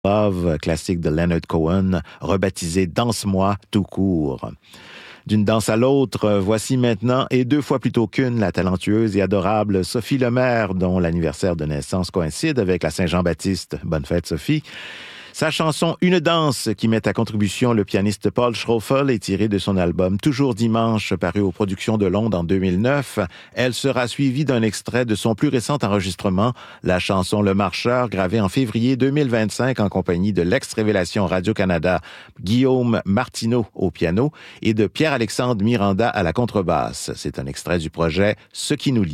Love, classique de Leonard Cohen, rebaptisé Danse-moi tout court. D'une danse à l'autre, voici maintenant, et 2 fois plutôt qu'une, la talentueuse et adorable Sophie Lemaire, dont l'anniversaire de naissance coïncide avec la Saint-Jean-Baptiste. Bonne fête, Sophie. Sa chanson « Une danse » qui met à contribution le pianiste Paul Schroeffel est tirée de son album « Toujours dimanche » paru aux Productions de Londres en 2009. Elle sera suivie d'un extrait de son plus récent enregistrement, la chanson « Le Marcheur » gravée en février 2025 en compagnie de l'ex-révélation Radio-Canada Guillaume Martineau au piano et de Pierre-Alexandre Miranda à la contrebasse. C'est un extrait du projet « Ce qui nous lie ».